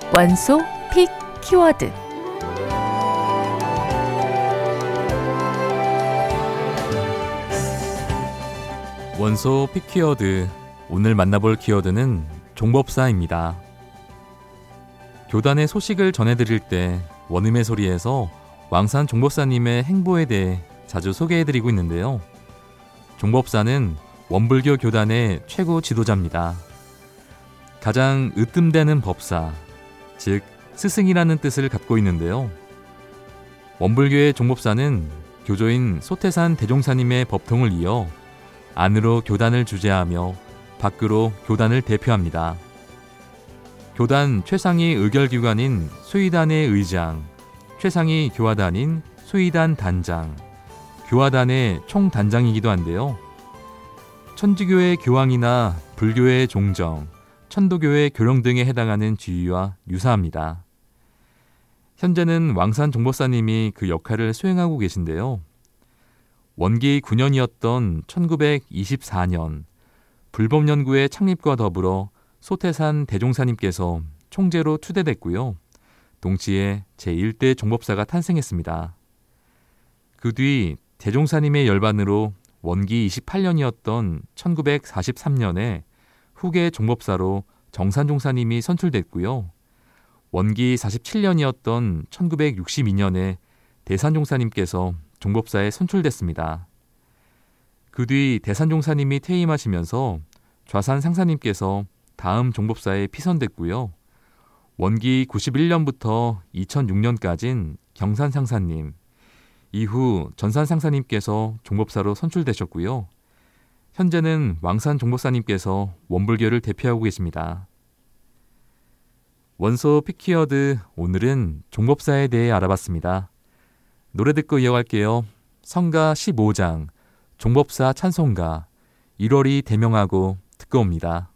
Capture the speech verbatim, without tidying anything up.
원소 픽 키워드. 원소 픽 키워드. 오늘 만나볼 키워드는 종법사입니다. 교단의 소식을 전해드릴 때 원음의 소리에서 왕산 종법사님의 행보에 대해 자주 소개해드리고 있는데요. 종법사는 원불교 교단의 최고 지도자입니다. 가장 으뜸되는 법사, 즉 스승이라는 뜻을 갖고 있는데요. 원불교의 종법사는 교조인 소태산 대종사님의 법통을 이어 안으로 교단을 주재하며 밖으로 교단을 대표합니다. 교단 최상위 의결기관인 수의단의 의장, 최상위 교화단인 수의단 단장, 교화단의 총단장이기도 한데요. 천주교의 교황이나 불교의 종정, 천도교의 교령 등에 해당하는 지위와 유사합니다. 현재는 왕산 종법사님이 그 역할을 수행하고 계신데요. 원기 구 년이었던 천구백이십사 년 불법연구의 창립과 더불어 소태산 대종사님께서 총재로 추대됐고요. 동시에 제일 대 종법사가 탄생했습니다. 그 뒤 대종사님의 열반으로 원기 이십팔 년이었던 천구백사십삼 년에 후계 종법사로 정산종사님이 선출됐고요. 원기 사십칠 년이었던 천구백육십이 년에 대산종사님께서 종법사에 선출됐습니다. 그 뒤 대산종사님이 퇴임하시면서 좌산상사님께서 다음 종법사에 피선됐고요. 원기 구십일 년부터 이천육 년까지는 경산상사님, 이후 전산상사님께서 종법사로 선출되셨고요. 현재는 왕산 종법사님께서 원불교를 대표하고 계십니다. 원소 픽키워드, 오늘은 종법사에 대해 알아봤습니다. 노래 듣고 이어갈게요. 성가 십오 장, 종법사 찬송가, 일월이 대명하고 듣고 옵니다.